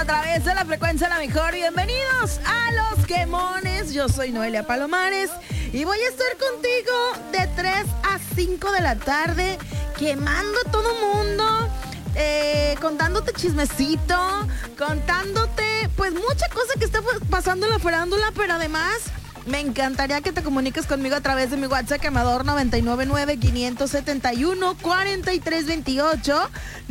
a través de la frecuencia La Mejor. Bienvenidos a Los Quemones. Yo soy Noelia Palomares y voy a estar contigo de 3 a 5 de la tarde, quemando a todo mundo, contándote chismecito, contándote pues mucha cosa que está pasando en la farándula, pero además me encantaría que te comuniques conmigo a través de mi WhatsApp quemador 999-571-4328,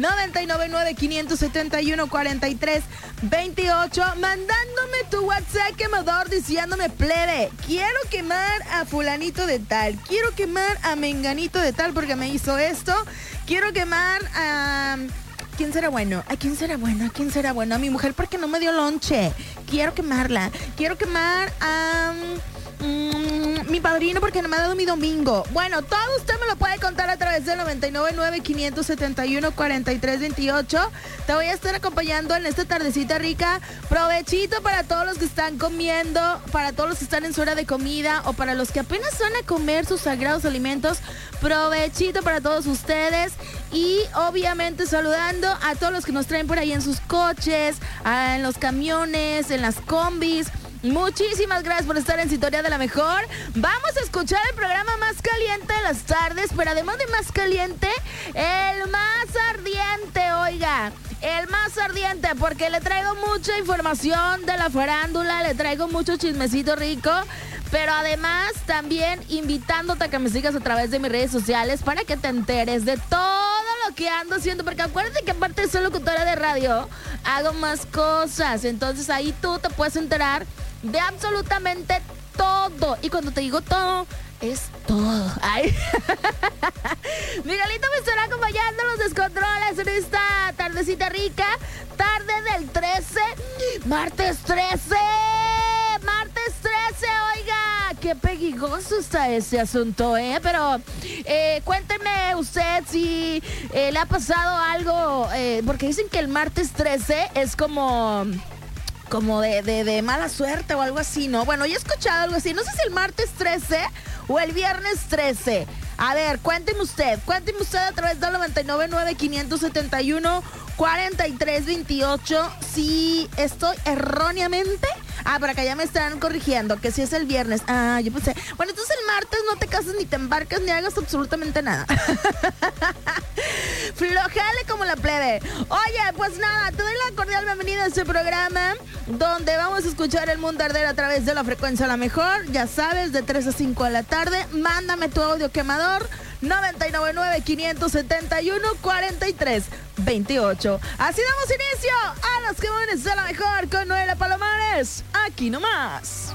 999-571-4328, mandándome tu WhatsApp quemador diciéndome: plebe, quiero quemar a fulanito de tal, quiero quemar a menganito de tal porque me hizo esto, quiero quemar a... ¿Quién será bueno? ¿A quién será bueno? ¿A quién será bueno? A mi mujer porque no me dio lonche. Quiero quemarla. Quiero quemar a mi padrino porque no me ha dado mi domingo. Bueno, todo usted me lo puede contar a través del 999-571-4328. Te voy a estar acompañando en esta tardecita rica. Provechito para todos los que están comiendo, para todos los que están en su hora de comida o para los que apenas van a comer sus sagrados alimentos. Provechito para todos ustedes. Y obviamente saludando a todos los que nos traen por ahí en sus coches, en los camiones, en las combis. Muchísimas gracias por estar en Sintonía de La Mejor. Vamos a escuchar el programa más caliente de las tardes, pero además de más caliente, el más ardiente, oiga. El más ardiente, porque le traigo mucha información de la farándula, le traigo mucho chismecito rico, pero además también invitándote a que me sigas a través de mis redes sociales para que te enteres de todo lo que ando haciendo, porque acuérdate que aparte de ser locutora de radio, hago más cosas, entonces ahí tú te puedes enterar de absolutamente todo, y cuando te digo todo, es todo. Ay. Miguelito me estará acompañando en los descontroles en esta tardecita rica, tarde del 13, martes 13, oiga, qué peguigoso está ese asunto, pero cuénteme usted si le ha pasado algo, porque dicen que el martes 13 es como de mala suerte o algo así, ¿no? Bueno, yo he escuchado algo así. No sé si el martes 13 o el viernes 13. A ver, cuénteme usted a través del 999-571-4328 si estoy erróneamente. Por acá ya me están corrigiendo que si es el viernes. Yo pensé, bueno, entonces el martes no te cases ni te embarcas ni hagas absolutamente nada. Flojale como la plebe. Oye, pues nada, te doy la cordial bienvenida a este programa donde vamos a escuchar el mundo arder a través de la frecuencia La Mejor. Ya sabes, de 3 a 5 de la tarde. Mándame tu audio quemador 999-571-4328. Así damos inicio a Los Quemones de La Mejor con Noelia Palomares. Aquí nomás.